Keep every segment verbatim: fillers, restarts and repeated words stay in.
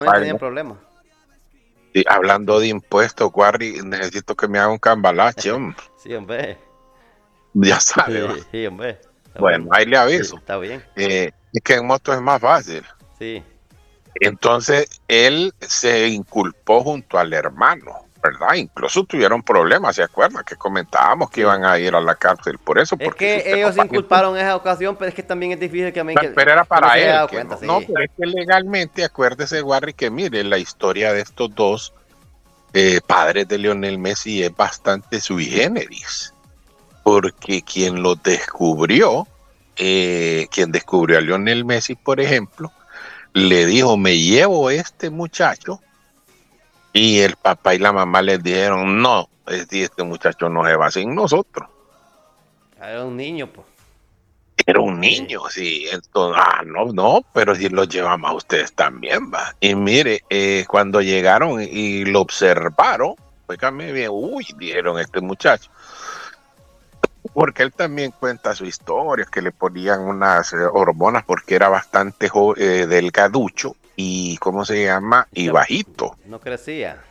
no tenían Bueno, problema. y hablando de impuestos, Warry, necesito que me haga un cambalache, hombre. Sí, hombre. Ya sabe, va. Sí, sí, hombre. Está Bueno, bueno. ahí le Sí, aviso. está bien. Eh, es que en moto es más fácil. Sí. Entonces, él se inculpó junto al hermano, ¿verdad? Incluso tuvieron problemas, ¿se acuerda? Que comentábamos que Sí. iban a ir a la cárcel por eso, Es porque si que usted no ellos se paga impuestos. inculparon en esa ocasión, pero es que también es difícil que a mí que, Pero era que no para se haya él, dado que cuenta, no. No, sí. pero es que legalmente, acuérdese, Warry, que mire, la historia de estos dos eh, padres de Lionel Messi es bastante sui generis, porque quien los descubrió, eh, quien descubrió a Lionel Messi, por ejemplo, le dijo, me llevo este muchacho, y el papá y la mamá les dijeron, no, este, este muchacho no se va sin nosotros. Era un niño, pues. Era un Sí. niño, sí. Entonces, ah, no, no, pero si los llevamos a ustedes también, va. Y mire, eh, cuando llegaron y lo observaron, óigame bien, uy, dijeron este muchacho. Porque él también cuenta su historia, que le ponían unas eh, hormonas porque era bastante jo- eh, delgaducho y, ¿cómo se llama? Y Y se, bajito. no crecía.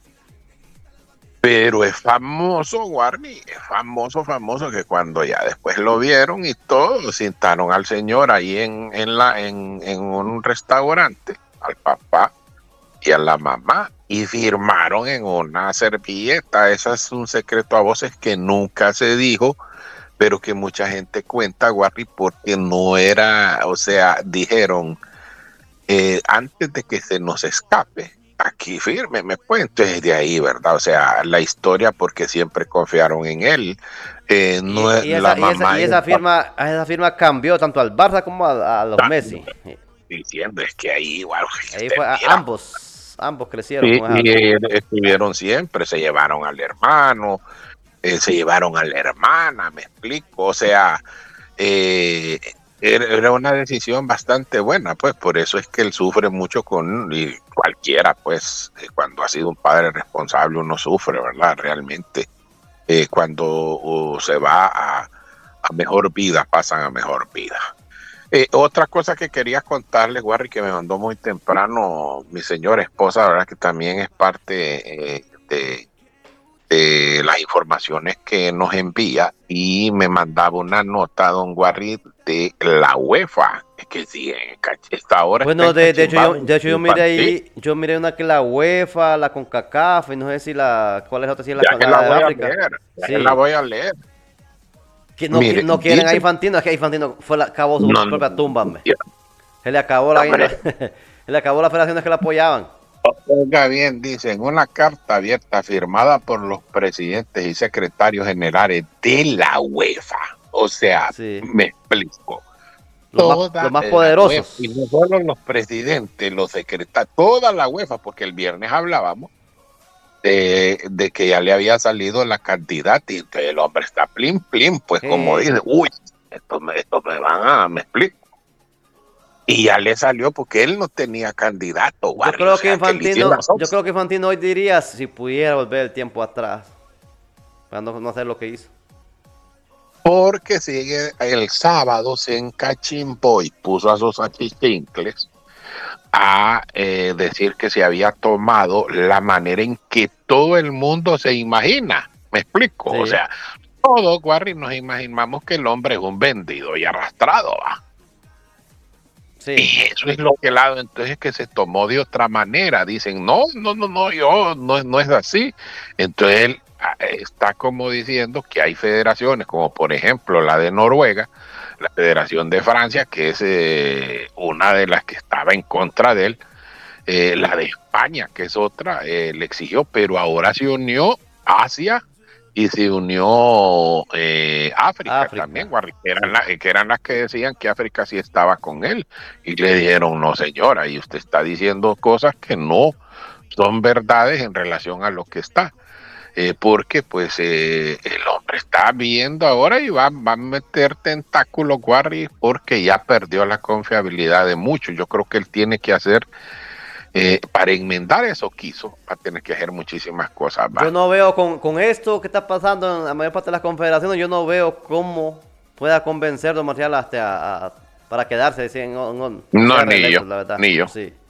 Pero es famoso, Warney, es famoso, famoso, que cuando ya después lo vieron y todo, sentaron al señor ahí en, en, la, en, en un restaurante, al papá y a la mamá, y firmaron en una servilleta. Ese es un secreto a voces que nunca se dijo, pero que mucha gente cuenta, Warney, porque no era, o sea, dijeron, eh, antes de que se nos escape, aquí fírmeme, pues entonces de ahí, ¿verdad? O sea, la historia porque siempre confiaron en él. Eh, Y, no es y la esa, y, esa, mamá y y el esa papá firma, esa firma cambió tanto al Barça como a, a los Messi. diciendo, es que ahí, igual, Ahí usted fue, a- mira, ambos, ambos crecieron y, con esa. y eh, estuvieron siempre, se llevaron al hermano, eh, se llevaron a la hermana, me explico, o sea, eh, era era una decisión bastante buena, pues por eso es que él sufre mucho con, y cualquiera, pues, eh, cuando ha sido un padre responsable uno sufre, ¿verdad? Realmente, eh, cuando uh, se va a, a mejor vida, pasan a mejor vida. Eh, otra cosa que quería contarles, Warry, que me mandó muy temprano mi señora esposa, ¿verdad? Que también es parte eh, de de las informaciones que nos envía, y me mandaba una nota, don Warry, de la UEFA. Es que sí, en cach- esta hora está Bueno, de, de hecho yo, encachimbado de hecho yo miré infantil. ahí, yo miré una que la UEFA, la CONCACAF, y no sé si la, ¿cuál es la otra? Si es la, Ya que la la de voy a África. leer, ya que la Sí. voy a leer. Que no, qui- Mire, no quieren a dice, Infantino, es que Infantino fue la, acabó su no, no, propia tumba, no, hombre. Se le acabó la, hombre, se le acabó las federaciones que la apoyaban. oiga bien, dice, en una carta abierta firmada por los presidentes y secretarios generales de la UEFA, o sea, Sí. me explico, Los más, los toda más la UEFA, y poderosos. no solo los presidentes, los secretarios, toda la UEFA, porque el viernes hablábamos de, de que ya le había salido la cantidad, y entonces el hombre está plim, plim, pues como Sí. dice, uy, esto me, esto me van a, me explico. Y ya le salió porque él no tenía candidato, Yo Barry, o creo que sea, que le hicieron Infantino, las yo opciones. creo que Infantino hoy diría si pudiera volver el tiempo atrás, para no, no hacer lo que hizo. Porque sigue el sábado se encachimbó y puso a sus achichincles a eh, decir que se había tomado la manera en que todo el mundo se imagina. Me explico, o Sí, sea, todos, Warry, nos imaginamos que el hombre es un vendido y arrastrado, ¿va? sí. Y eso es lo que lado entonces que se tomó de otra manera. Dicen, no, no, no, no, yo no, no es así. Entonces él ah, está como diciendo que hay federaciones, como por ejemplo la de Noruega, la Federación de Francia, que es eh, una de las que estaba en contra de él, eh, la de España, que es otra, eh, le exigió, pero ahora se unió Asia y se unió eh, África también, África. Warri, que eran, Sí. la, que eran las que decían que África sí estaba con él. Y le dijeron, no señora, y usted está diciendo cosas que no son verdades en relación a lo que está. Eh, porque pues eh, el hombre está viendo ahora y va, va a meter tentáculos, Warri, porque ya perdió la confiabilidad de muchos. Yo creo que él tiene que hacer eh, para enmendar eso quiso, va a tener que hacer muchísimas cosas Yo más. no veo con, con esto que está pasando en la mayor parte de las confederaciones, yo no veo cómo pueda convencer a Marcial hasta a- a- para quedarse, si no, no- no No, sea ni yo, reelecto, la verdad. ni yo. Sí.